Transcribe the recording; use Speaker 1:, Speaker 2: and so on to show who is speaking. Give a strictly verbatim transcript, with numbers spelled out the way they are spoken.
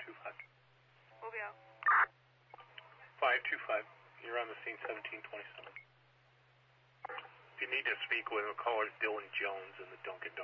Speaker 1: two five.
Speaker 2: We'll be out.
Speaker 1: five two five. You're on the scene, seventeen twenty-seven. If you need to speak with him, call Dylan Jones in the Duncan